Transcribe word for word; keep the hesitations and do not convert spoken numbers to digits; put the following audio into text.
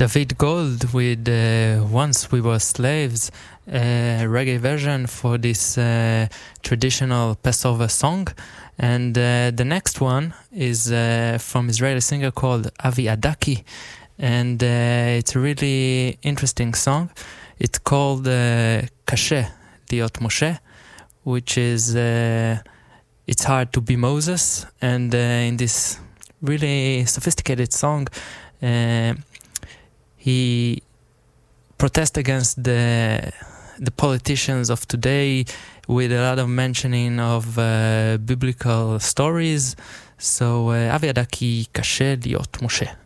David Gold with uh, Once We Were Slaves, a reggae version for this uh, traditional Passover song. And uh, the next one is uh, from Israeli singer called Avi Adaki, and uh, it's a really interesting song. It's called uh, Kashe Liot Moshe, which is uh, it's hard to be Moses. And uh, in this really sophisticated song, uh, he protests against the the politicians of today with a lot of mentioning of uh, biblical stories. So uh, Avi Adaki, Kashe Liot Moshe.